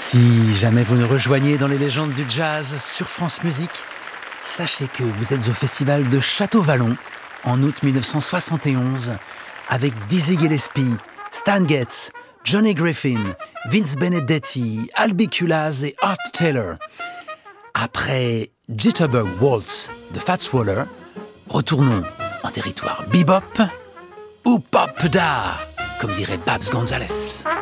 Si jamais vous nous rejoignez dans les légendes du jazz sur France Musique, sachez que vous êtes au festival de Château-Vallon en août 1971 avec Dizzy Gillespie, Stan Getz, Johnny Griffin, Vince Benedetti, Albi Kulaz et Art Taylor. Après Jitterbug Waltz de Fats Waller, retournons en territoire bebop ou pop da, comme dirait Babs Gonzalez.